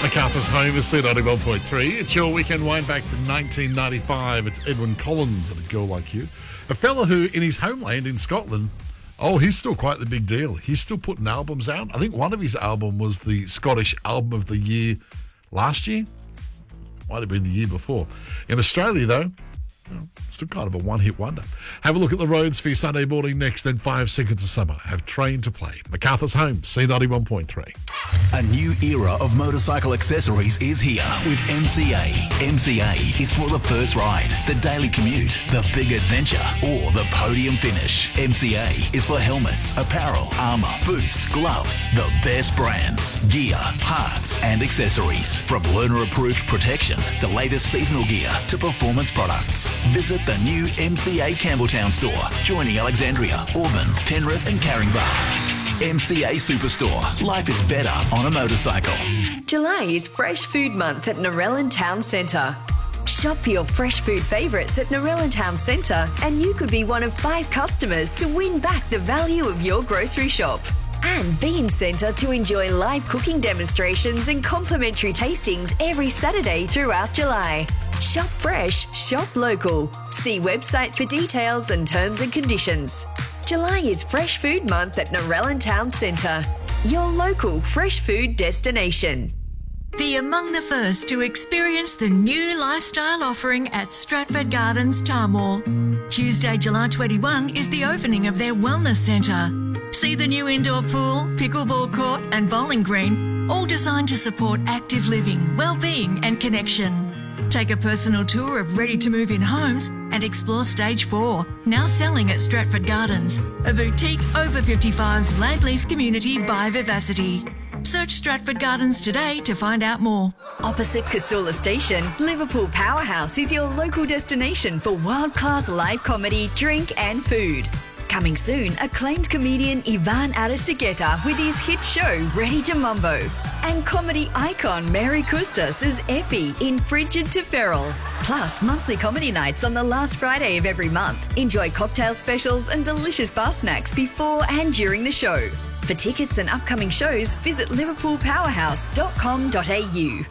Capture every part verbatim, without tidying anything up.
MacArthur's home is C ninety-one point three. It's your weekend wind back to nineteen ninety-five. It's Edwyn Collins and A Girl Like You. A fella who, in his homeland in Scotland, oh, he's still quite the big deal. He's still putting albums out. I think one of his albums was the Scottish Album of the Year last year. Might have been the year before. In Australia, though, well, still kind of a one-hit wonder. Have a look at the roads for your Sunday morning next, then Five Seconds of Summer. Have Train to Play. MacArthur's home, C ninety-one point three. A new era of motorcycle accessories is here with M C A. M C A is for the first ride, the daily commute, the big adventure, or the podium finish. M C A is for helmets, apparel, armour, boots, gloves, the best brands, gear, parts, and accessories. From learner-approved protection, the latest seasonal gear, to performance products. Visit the new M C A Campbelltown store, joining Alexandria, Auburn, Penrith, and Caringbah. M C A Superstore. Life is better on a motorcycle. July is Fresh Food Month at Narellan Town Centre. Shop for your fresh food favourites at Narellan Town Centre and you could be one of five customers to win back the value of your grocery shop. And be in centre to enjoy live cooking demonstrations and complimentary tastings every Saturday throughout July. Shop fresh, shop local. See website for details and terms and conditions. July is Fresh Food Month at Narellan Town Centre, your local fresh food destination. Be among the first to experience the new lifestyle offering at Stratford Gardens, Tarmore. Tuesday, July twenty-first is the opening of their Wellness Centre. See the new indoor pool, pickleball court and bowling green, all designed to support active living, well-being and connection. Take a personal tour of ready-to-move-in homes and explore Stage four, now selling at Stratford Gardens, a boutique over fifty-fives land lease community by Vivacity. Search Stratford Gardens today to find out more. Opposite Casula Station, Liverpool Powerhouse is your local destination for world-class live comedy, drink and food. Coming soon, acclaimed comedian Ivan Aristegueta with his hit show Ready to Mumbo. And comedy icon Mary Custas as Effie in Frigid to Feral. Plus, monthly comedy nights on the last Friday of every month. Enjoy cocktail specials and delicious bar snacks before and during the show. For tickets and upcoming shows, visit liverpool powerhouse dot com dot a u.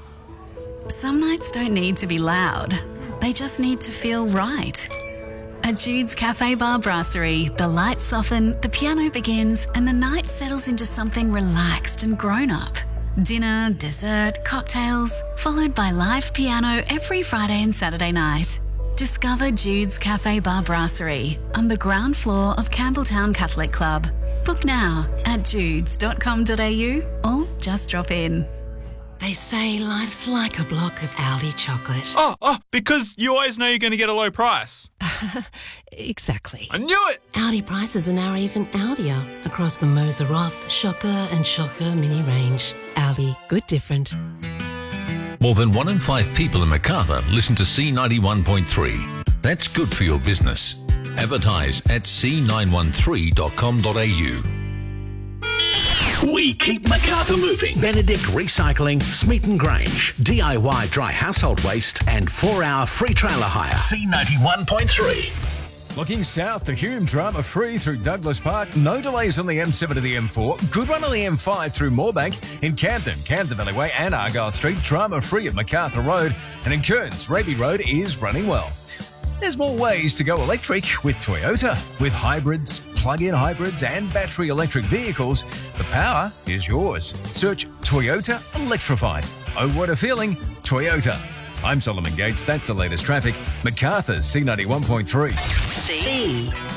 Some nights don't need to be loud. They just need to feel right. At Jude's Cafe Bar Brasserie, the lights soften, the piano begins, and the night settles into something relaxed and grown-up. Dinner, dessert, cocktails, followed by live piano every Friday and Saturday night. Discover Jude's Cafe Bar Brasserie on the ground floor of Campbelltown Catholic Club. Book now at judes dot com dot a u or just drop in. They say life's like a block of Aldi chocolate. Oh, oh, because you always know you're going to get a low price. Exactly. I knew it! Aldi prices are now even Aldier across the Moser Roth, Shocker and Shocker mini range. Aldi, good different. More than one in five people in MacArthur listen to C ninety-one point three. That's good for your business. Advertise at c nine one three dot com dot a u. We keep MacArthur moving. Benedict Recycling, Smeaton Grange, D I Y dry household waste and four-hour free trailer hire. C ninety-one point three. Looking south to Hume, drama free through Douglas Park. No delays on the M seven to the M four. Good run on the M five through Moorebank. In Camden, Camden Valley Way and Argyle Street, drama free at MacArthur Road. And in Kearns, Raby Road is running well. There's more ways to go electric with Toyota. With hybrids, plug-in hybrids and battery electric vehicles, the power is yours. Search Toyota Electrified. Oh, what a feeling. Toyota. I'm Solomon Gates. That's the latest traffic. MacArthur's C ninety-one point three. C